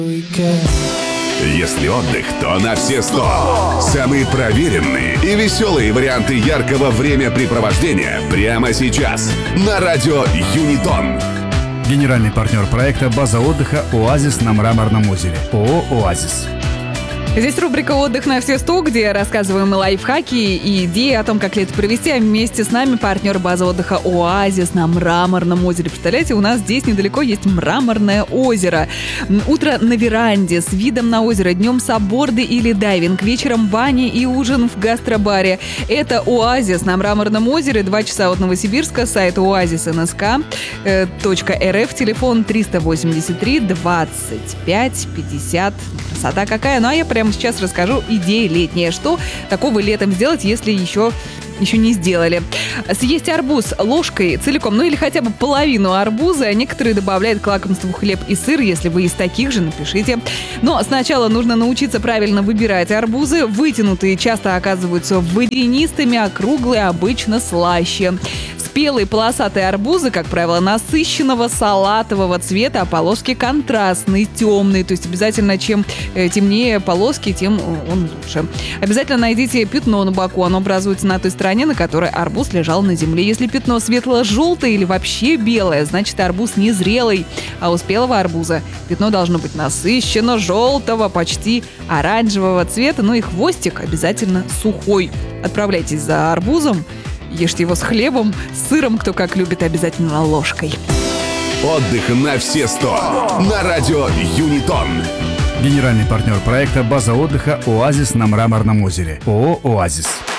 Если отдых, то на все 100. Самые проверенные и веселые варианты яркого времяпрепровождения прямо сейчас на радио Юнитон. Генеральный партнер проекта «База отдыха «Оазис» на Мраморном озере». ООО «Оазис». Здесь рубрика «Отдых на все 100», где рассказываем и лайфхаки, и идеи о том, как лето провести. А вместе с нами партнер базы отдыха «Оазис» на Мраморном озере. Представляете, у нас здесь недалеко есть Мраморное озеро. Утро на веранде с видом на озеро, днем сабборды или дайвинг, вечером бани и ужин в гастробаре. Это «Оазис» на Мраморном озере, 2 часа от Новосибирска, сайт oazisnsk.rf, телефон 383 25 50. Красота какая! Ну а я прямо сейчас расскажу идеи летние. Что такого летом сделать, если еще не сделали? Съесть арбуз ложкой целиком, ну или хотя бы половину арбуза. Некоторые добавляют к лакомству хлеб и сыр. Если вы из таких же, напишите. Но сначала нужно научиться правильно выбирать арбузы. Вытянутые часто оказываются водянистыми, а круглые обычно слаще. Спелые полосатые арбузы, как правило, насыщенного салатового цвета, а полоски контрастные, темные. То есть обязательно чем темнее полоски, тем он лучше. Обязательно найдите пятно на боку. Оно образуется на той стороне, на которой арбуз лежал на земле. Если пятно светло-желтое или вообще белое, значит арбуз незрелый. А у спелого арбуза пятно должно быть насыщенно желтого, почти оранжевого цвета. Ну и хвостик обязательно сухой. Отправляйтесь за арбузом. Ешьте его с хлебом, с сыром, кто как любит, обязательно ложкой. Отдых на все 100 на радио Юнитон. Генеральный партнер проекта «База отдыха «Оазис» на Мраморном озере. ООО «Оазис».